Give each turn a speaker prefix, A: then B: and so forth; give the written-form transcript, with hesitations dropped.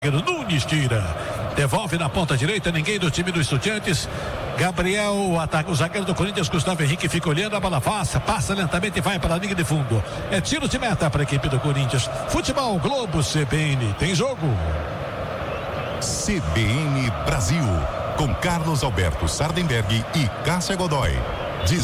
A: Nunes tira, devolve na ponta direita, ninguém do time dos Estudiantes. Gabriel, o zagueiro do Corinthians, Gustavo Henrique, fica olhando, a bola passa lentamente e vai para a linha de fundo. É tiro de meta para a equipe do Corinthians. Futebol Globo CBN, tem jogo.
B: CBN Brasil, com Carlos Alberto Sardenberg e Cássia Godoy.